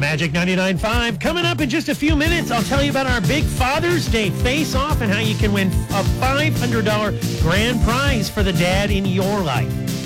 Magic 99.5. Coming up in just a few minutes, I'll tell you about our big Father's Day face-off and how you can win a $500 grand prize for the dad in your life.